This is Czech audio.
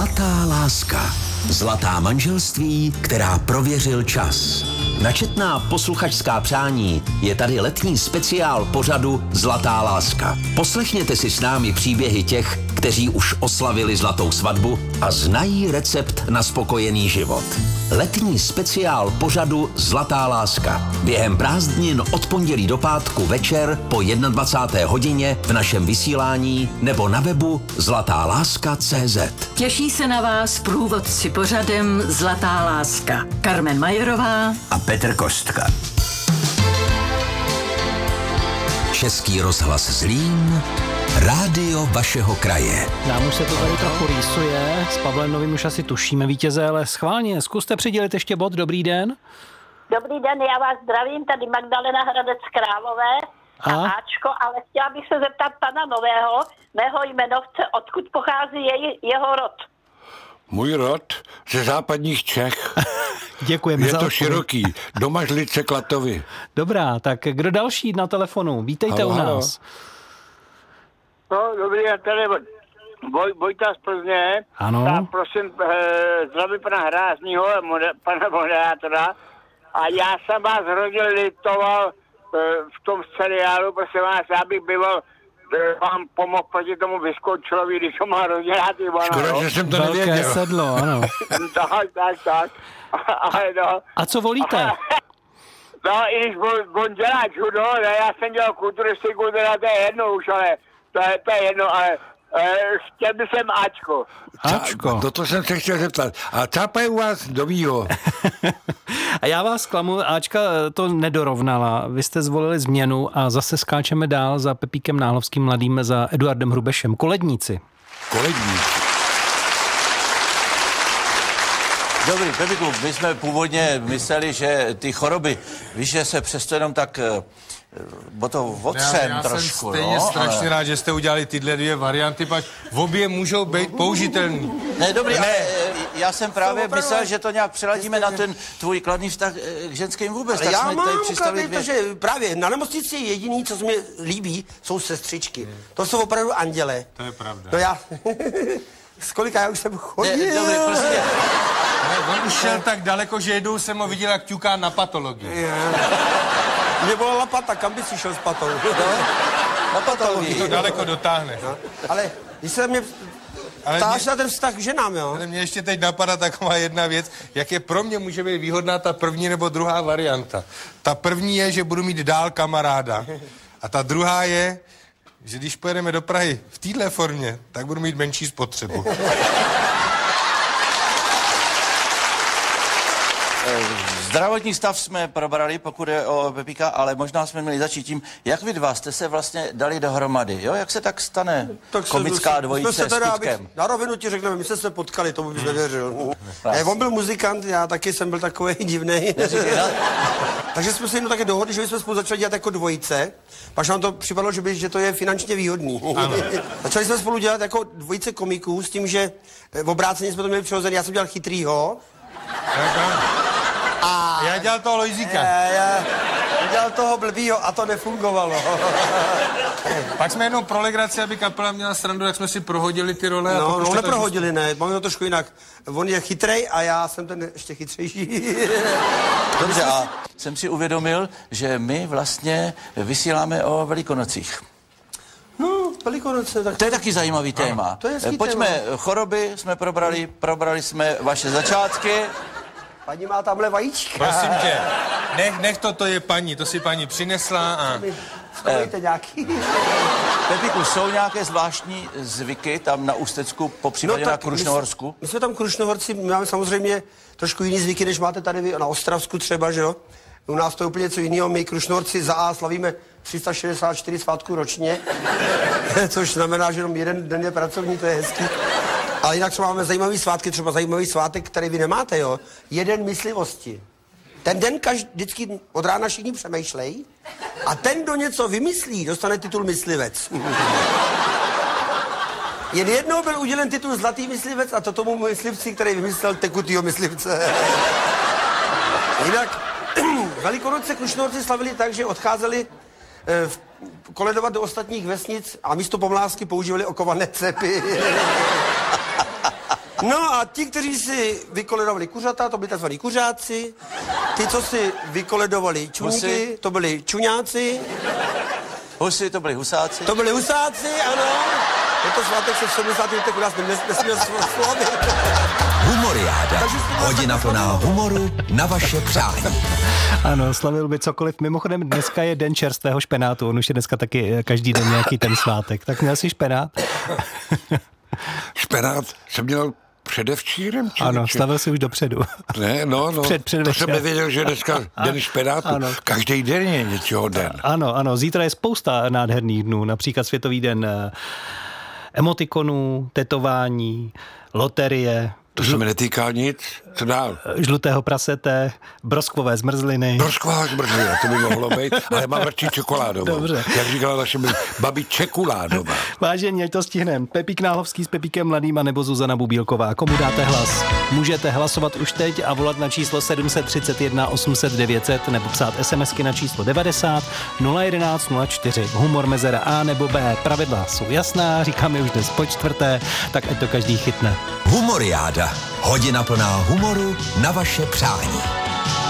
Zlatá láska. Zlatá manželství, která prověřil čas. Na četná posluchačská přání je tady letní speciál pořadu Zlatá láska. Poslechněte si s námi příběhy těch, kteří už oslavili zlatou svatbu a znají recept na spokojený život. Letní speciál pořadu Zlatá láska. Během prázdnin od pondělí do pátku večer po 21. hodině v našem vysílání nebo na webu zlatáláska.cz. Těší se na vás průvodci pořadem Zlatá láska. Carmen Majerová A Petr Kostka. Český rozhlas Zlín, rádio vašeho kraje. Nám už se to tady trochu rýsuje, s Pavlem Novým už asi tušíme vítěze, ale schválně, zkuste přidělit ještě bod. Dobrý den. Dobrý den, já vás zdravím, tady Magdalena Hradec Králové a Ačko, ale chtěla bych se zeptat pana Nového, mého jmenovce, odkud pochází jeho rod. Můj rod ze západních Čech. Děkujeme Je za to odpověď. široký. Domažlice Klatovy. Dobrá, tak kdo další na telefonu? Vítejte Halo, u halo. nás. No, dobrý, já tady Vojta z Plzně. Ano. Tak prosím, zdravím pana Hráznýho, pana moderátora. A já jsem vás hodně litoval v tom seriálu, prosím vás, já bych býval vám pomohl proti tomu vyskočilovi, když ho má hrozně rád Ivana. Škoda, že jsem to Velké nevěděl. sedlo, ano. tak. Ale no. A co volíte? No, i když on dělá judo, ne, já jsem dělal kulturistiku, teda to je jedno už, ale to je jedno, ale chtěl bych sem Ačko. Ačko. Toto jsem se chtěl zeptat. A cápa je u vás novýho? A já vás klamu, Ačka to nedorovnala. Vy jste zvolili změnu a zase skáčeme dál za Pepíkem Náhlovským mladým, za Eduardem Hrubešem. Koledníci. Kolední. Dobrý, Pepiku, my jsme původně mysleli, že ty choroby, víš, že se přesto jenom tak bo to otřem já trošku, jsem stejně strašně ale... rád, že jste udělali tyhle dvě varianty, pak v obě můžou být použitelný. Ne, dobrý, ale já jsem právě myslel, že to nějak přeladíme na ten tvůj kladný vztah k ženským vůbec. Ale tak já jsme mám tady přistavili to, že právě na nemocnici jediný, co se mi líbí, jsou sestřičky. To jsou opravdu anděle. To je pravda. No já... Z kolika já už jsem chodil. Ne, dobrý, prostě. Ne, on už šel tak daleko, že jednou jsem ho viděl, jak ťuká na patologii. Mě bolala pata, kam by si šel s patou? Na patologii. To daleko dotáhne. No, ale když se mě ptáš na ten vztah k ženám, jo? Ale mě ještě teď napadá taková jedna věc, jak je pro mě může být výhodná ta první nebo druhá varianta. Ta první je, že budu mít dál kamaráda. A ta druhá je, že když pojedeme do Prahy v téhle formě, tak budu mít menší spotřebu. Zdravotní stav jsme probrali, pokud je o Pepíka, ale možná jsme měli začít tím, jak vy dva jste se vlastně dali dohromady, jo? Jak se tak stane komická dvojice s Kutkem? Na rovinu ti řekneme, my jsme se potkali, tomu bys nevěřil. On byl muzikant, já taky jsem byl takový divnej. Takže jsme se jenom taky dohodli, že bychom spolu začali dělat jako dvojice. Pak nám to připadlo, že to je finančně výhodný. Začali jsme spolu dělat jako dvojice komiků s tím, že v obráceně jsme to měli přirozený. Já jsem dělal chytrýho. A já dělal toho Lojzíka. Já dělal toho blbýho a to nefungovalo. Pak jsme jednou pro legraci, aby kapela měla srandu, jak jsme si prohodili ty role. No neprohodili, ne, máme to trošku jinak. On je chytrej a já jsem ten ještě chytřejší. Dobře, a jsem si uvědomil, že my vlastně vysíláme o Velikonocích. No, Velikonoce, tak... To je taky zajímavý téma. To je hezký Pojďme, téma. choroby jsme probrali jsme vaše začátky. Paní má tamhle vajíčka. Prosím tě, nech to je paní, to si paní přinesla a... Schovejte nějaký. Pepiku, jsou nějaké zvláštní zvyky tam na Ústecku, popřípadě na Krušnohorsku? My jsme tam Krušnohorci, my máme samozřejmě trošku jiný zvyky, než máte tady vy na Ostravsku třeba, že jo? U nás to je úplně něco jiného, my Krušnohorci za A slavíme 364 svátků ročně, což znamená, že jenom jeden den je pracovní, to je hezký. Ale jinak třeba máme zajímavý svátky, třeba zajímavý svátek, který vy nemáte, jo? Den myslivosti. Ten den vždycky od rána všichni přemýšlej a ten, kdo něco vymyslí, dostane titul myslivec. Jen jednou byl udělen titul zlatý myslivec a to tomu myslivci, který vymyslel tekutýho myslivce. Jinak Velikonoce Krušnohorci slavili tak, že odcházeli koledovat do ostatních vesnic a místo pomlásky používali okované cepy. No a ti, kteří si vykoledovali kuřata, to byli takzvaní kuřáci. Ty, co si vykoledovali čuňky, to byli čuňáci. Husy, to byli husáci. To byli husáci, ano. Je to svátek se v 70. letech u nás nesměl slavit. Humoriáda. Hodina plná humoru na vaše přání. Ano, slavil by cokoliv. Mimochodem, dneska je den čerstvého špenátu. On už je dneska taky každý den nějaký ten svátek. Tak měl jsi špenát? Špenát jsem měl předevčírem? Ano, slavil si už dopředu. Ne, no. To jsem nevěděl, že dneska den špenátu. Ano. Každý den je něčeho den. Ano, zítra je spousta nádherných dnů. Například Světový den emotikonů, tetování, loterie. To se mi netýká nic. Co dál? Žlutého prasete, broskvové zmrzliny. Broskvová zmrzlina, to by mohlo být, ale mám radši čokoládovou. Dobře. Jak říkala naše babi, čekuládová. Vážení, ať to stihneme. Pepík Nálovský s Pepíkem Mladým a nebo Zuzana Bubílková. Komu dáte hlas? Můžete hlasovat už teď a volat na číslo 731 800 900 nebo psát SMSky na číslo 90 011 04. Humor mezera A nebo B. Pravidla jsou jasná, říkáme už dnes po čtvrté, tak ať to každý chytne. Humoriáda. Hodina plná humoru na vaše přání.